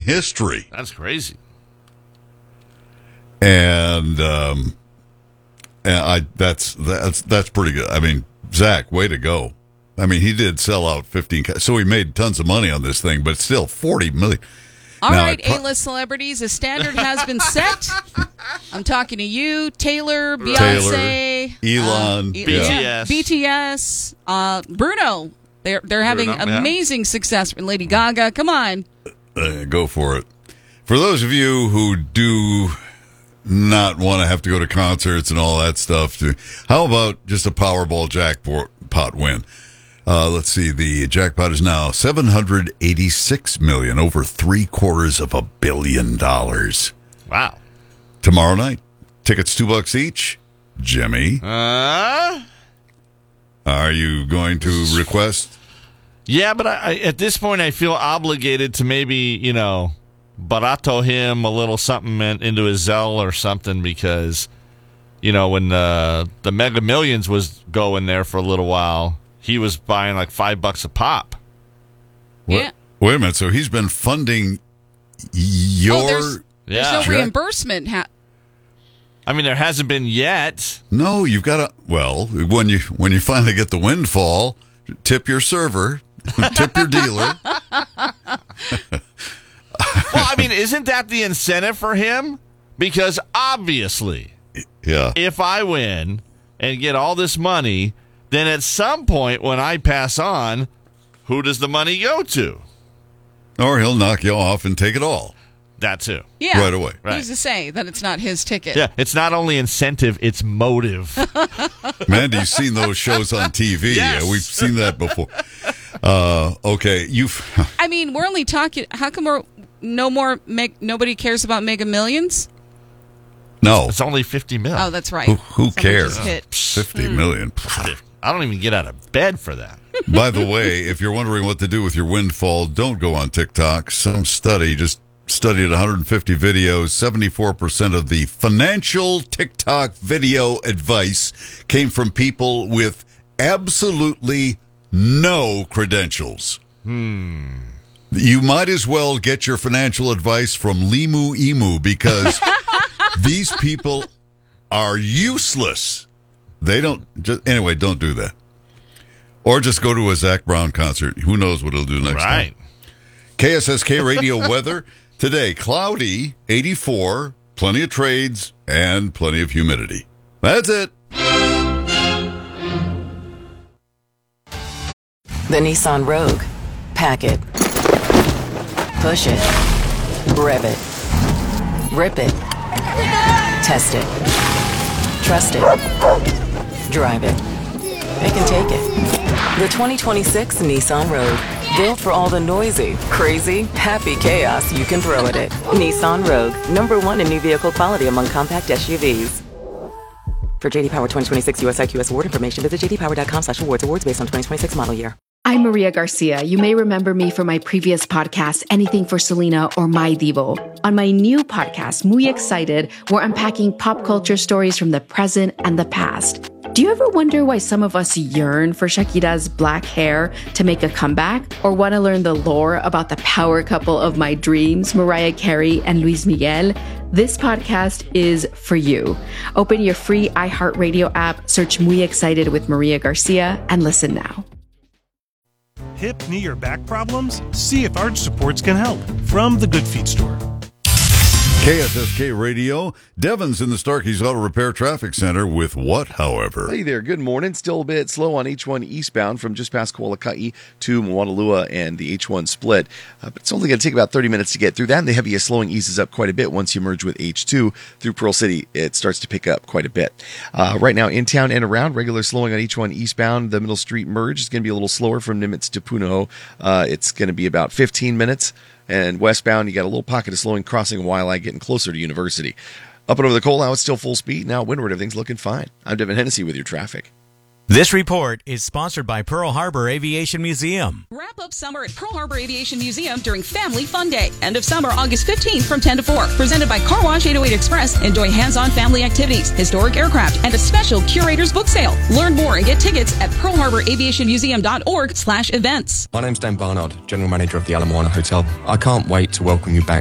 history. That's crazy. And that's pretty good. I mean, Zach, way to go. I mean, he did sell out 15, so he made tons of money on this thing, but still $40 million. All right, A-list celebrities, a standard has been set. I'm talking to you, Taylor, Beyonce, Elon, BTS, Bruno. They're having amazing success. Lady Gaga, come on. Go for it. For those of you who do not want to have to go to concerts and all that stuff, how about just a Powerball jackpot win? Let's see. The jackpot is now $786 million, over $750 million. Wow. Tomorrow night, tickets $2 each. Jimmy, are you going to request? Yeah, but I at this point I feel obligated to maybe barato him a little something into his Zelle or something, because when the Mega Millions was going there for a little while, he was buying like $5 a pop. Yeah. Wait a minute. So he's been funding your... there's no reimbursement. I mean, there hasn't been yet. No, you've got to... Well, when you finally get the windfall, tip your server, tip your dealer. Well, I mean, isn't that the incentive for him? Because obviously, if I win and get all this money, then at some point when I pass on, who does the money go to? Or he'll knock you off and take it all. That too. Yeah. Right away. Who's to say that it's not his ticket? Yeah, it's not only incentive, it's motive. Mandy's seen those shows on TV. Yes. Yeah, we've seen that before. Okay, I mean, we're only talking... How come nobody cares about Mega Millions? No. It's only $50 million. Oh, that's right. Who cares? $50 million. I don't even get out of bed for that. By the way, if you're wondering what to do with your windfall, don't go on TikTok. Some study just studied 150 videos. 74% of the financial TikTok video advice came from people with absolutely no credentials. You might as well get your financial advice from Limu Emu, because these people are useless. They don't... Anyway, don't do that. Or just go to a Zach Brown concert. Who knows what he'll do next time. KSSK radio weather. Today, cloudy, 84, plenty of trades, and plenty of humidity. That's it. The Nissan Rogue. Pack it. Push it. Rev it. Rip it. Test it. Trust it. Drive it. It can take it. The 2026 Nissan Rogue. Built for all the noisy, crazy, happy chaos you can throw at it. Nissan Rogue. #1 in new vehicle quality among compact SUVs. For JD Power 2026 US IQS award information, visit jdpower.com/awards. Awards based on 2026 model year. I'm Maria Garcia. You may remember me from my previous podcast, Anything for Selena or My Divo. On my new podcast, Muy Excited, we're unpacking pop culture stories from the present and the past. Do you ever wonder why some of us yearn for Shakira's black hair to make a comeback? Or want to learn the lore about the power couple of my dreams, Mariah Carey and Luis Miguel? This podcast is for you. Open your free iHeartRadio app, search Muy Excited with Maria Garcia, and listen now. Hip, knee, or back problems? See if Arch Supports can help. From the Good Feet Store. KSSK Radio, Devon's in the Starkey's Auto Repair Traffic Center with what, however? Hey there, good morning. Still a bit slow on H1 eastbound from just past Kualaka'i to Moanalua and the H1 split. But it's only going to take about 30 minutes to get through that, and the heaviest slowing eases up quite a bit once you merge with H2 through Pearl City. It starts to pick up quite a bit. Right now, in town and around, regular slowing on H1 eastbound. The Middle Street merge is going to be a little slower from Nimitz to Punahou. It's going to be about 15 minutes. And westbound, you got a little pocket of slowing crossing Waialae getting closer to University. Up and over the coal, now it's still full speed. Now windward, everything's looking fine. I'm Devin Hennessy with your traffic. This report is sponsored by Pearl Harbor Aviation Museum. Wrap up summer at Pearl Harbor Aviation Museum during Family Fun Day. End of summer, August 15th from 10 to 4. Presented by Car Wash 808 Express. Enjoy hands-on family activities, historic aircraft, and a special curator's book sale. Learn more and get tickets at pearlharboraviationmuseum.org/events. My name's Dan Barnard, General Manager of the Ala Moana Hotel. I can't wait to welcome you back